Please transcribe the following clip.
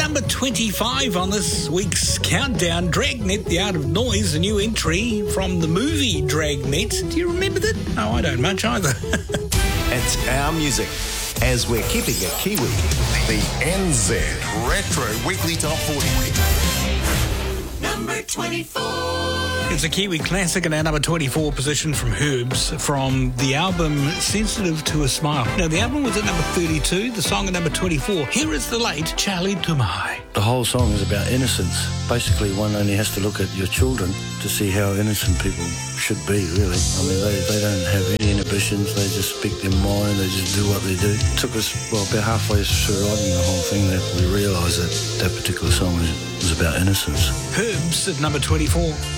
number 25 on this week's countdown, Dragnet, The Art of Noise, a new entry from the movie Dragnet. Do you remember that? No, I don't much either. It's our music, as we're keeping it Kiwi. The NZ Retro Weekly Top 40. Number 24. It's a Kiwi classic and our number 24 position from Herbs from the album Sensitive to a Smile. Now, the album was at number 32, the song at number 24. Here is the late Charlie Tumai. The whole song is about innocence. Basically, one only has to look at your children to see how innocent people should be, really. I mean, they don't have any inhibitions. They just speak their mind. They just do what they do. It took us, about halfway through writing the whole thing that we realised that that particular song was about innocence. Herbs at number 24.